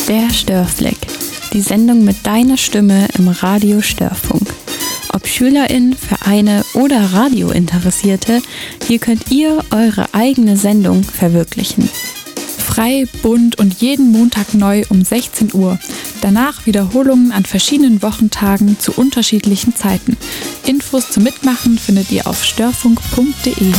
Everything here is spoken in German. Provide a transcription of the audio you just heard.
Der Störfleck, die Sendung mit deiner Stimme im Radio Störfunk. Ob SchülerInnen, Vereine oder Radiointeressierte, hier könnt ihr eure eigene Sendung verwirklichen. Frei, bunt und jeden Montag neu um 16 Uhr. Danach Wiederholungen an verschiedenen Wochentagen zu unterschiedlichen Zeiten. Infos zum Mitmachen findet ihr auf störfunk.de.